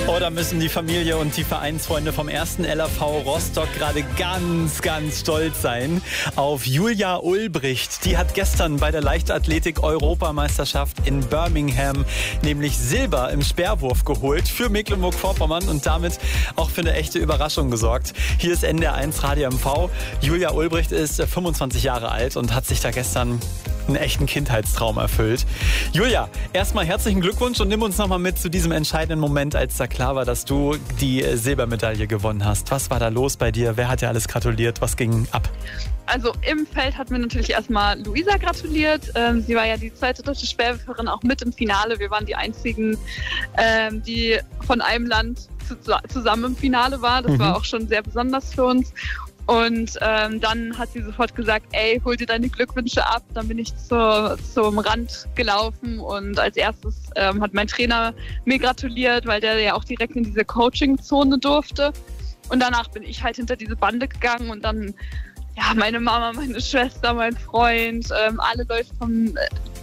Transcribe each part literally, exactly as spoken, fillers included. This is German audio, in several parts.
Oh, da müssen die Familie und die Vereinsfreunde vom ersten L A V Rostock gerade ganz, ganz stolz sein auf Julia Ulbricht. Die hat gestern bei der Leichtathletik-Europameisterschaft in Birmingham nämlich Silber im Speerwurf geholt für Mecklenburg-Vorpommern und damit auch für eine echte Überraschung gesorgt. Hier ist N D R eins Radio M V. Julia Ulbricht ist fünfundzwanzig Jahre alt und hat sich da gestern einen echten Kindheitstraum erfüllt. Julia, erstmal herzlichen Glückwunsch und nimm uns nochmal mit zu diesem entscheidenden Moment, als da klar war, dass du die Silbermedaille gewonnen hast. Was war da los bei dir? Wer hat dir alles gratuliert? Was ging ab? Also im Feld hat mir natürlich erstmal Luisa gratuliert. Ähm, sie war ja die zweite deutsche Speerwerferin, auch mit im Finale. Wir waren die einzigen, ähm, die von einem Land zu, zusammen im Finale war. Das mhm. war auch schon sehr besonders für uns. Und ähm, dann hat sie sofort gesagt, ey, hol dir deine Glückwünsche ab. Dann bin ich zu, zum Rand gelaufen und als erstes ähm, hat mein Trainer mir gratuliert, weil der ja auch direkt in diese Coaching-Zone durfte. Und danach bin ich halt hinter diese Bande gegangen und dann, ja, meine Mama, meine Schwester, mein Freund, ähm, alle Leute vom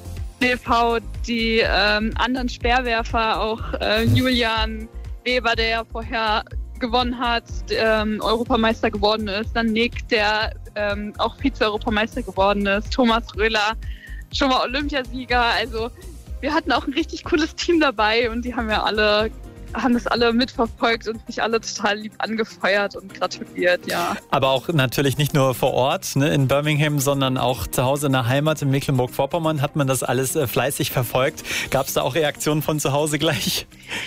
D V, die ähm, anderen Speerwerfer, auch äh, Julian Weber, der ja vorher gewonnen hat, ähm, Europameister geworden ist, dann Nick, der ähm, auch Vize-Europameister geworden ist, Thomas Röhler, schon mal Olympiasieger, also wir hatten auch ein richtig cooles Team dabei und die haben ja alle, haben das alle mitverfolgt und mich alle total lieb angefeuert und gratuliert, ja. Aber auch natürlich nicht nur vor Ort, ne, in Birmingham, sondern auch zu Hause in der Heimat in Mecklenburg-Vorpommern hat man das alles äh, fleißig verfolgt. Gab es da auch Reaktionen von zu Hause gleich?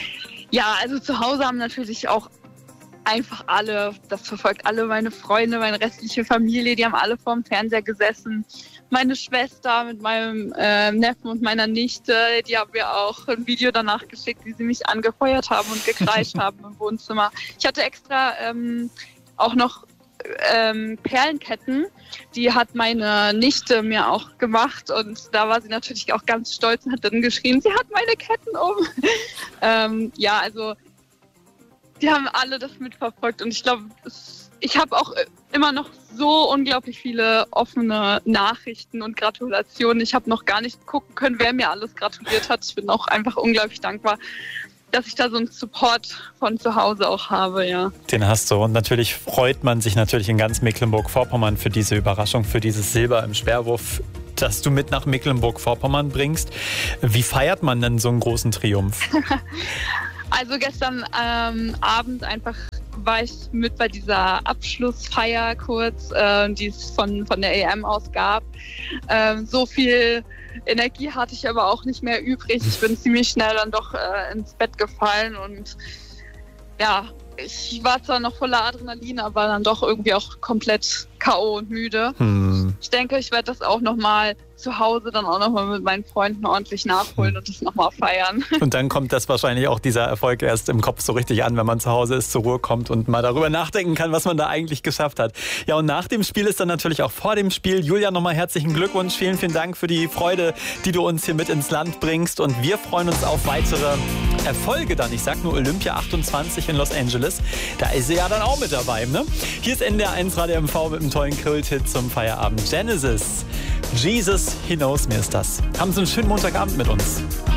Ja, also zu Hause haben natürlich auch einfach alle, das verfolgt alle meine Freunde, meine restliche Familie, die haben alle vorm Fernseher gesessen. Meine Schwester mit meinem äh, Neffen und meiner Nichte, die haben mir auch ein Video danach geschickt, wie sie mich angefeuert haben und gekreischt haben im Wohnzimmer. Ich hatte extra ähm, auch noch ähm, Perlenketten, die hat meine Nichte mir auch gemacht und da war sie natürlich auch ganz stolz und hat dann geschrien, sie hat meine Ketten um. ähm, ja, also die haben alle das mitverfolgt und ich glaube, ich habe auch immer noch so unglaublich viele offene Nachrichten und Gratulationen. Ich habe noch gar nicht gucken können, wer mir alles gratuliert hat. Ich bin auch einfach unglaublich dankbar, dass ich da so einen Support von zu Hause auch habe, ja. Den hast du und natürlich freut man sich natürlich in ganz Mecklenburg-Vorpommern für diese Überraschung, für dieses Silber im Speerwurf, das du mit nach Mecklenburg-Vorpommern bringst. Wie feiert man denn so einen großen Triumph? Also gestern ähm, Abend einfach war ich mit bei dieser Abschlussfeier kurz, äh, die es von, von der E M aus gab. Ähm, so viel Energie hatte ich aber auch nicht mehr übrig. Ich bin ziemlich schnell dann doch äh, ins Bett gefallen und ja, ich war zwar noch voller Adrenalin, aber dann doch irgendwie auch komplett K O und müde. Hm. Ich denke, ich werde das auch nochmal zu Hause dann auch nochmal mit meinen Freunden ordentlich nachholen und das nochmal feiern. Und dann kommt das wahrscheinlich auch dieser Erfolg erst im Kopf so richtig an, wenn man zu Hause ist, zur Ruhe kommt und mal darüber nachdenken kann, was man da eigentlich geschafft hat. Ja, und nach dem Spiel ist dann natürlich auch vor dem Spiel. Julia, nochmal herzlichen Glückwunsch. Vielen, vielen Dank für die Freude, die du uns hier mit ins Land bringst. Und wir freuen uns auf weitere Erfolge dann. Ich sag nur Olympia achtundzwanzig in Los Angeles. Da ist sie ja dann auch mit dabei, ne? Hier ist N D R eins Radio M V mit einem tollen Kult-Hit zum Feierabend. Genesis, Jesus, He Knows Me ist das. Haben Sie einen schönen Montagabend mit uns.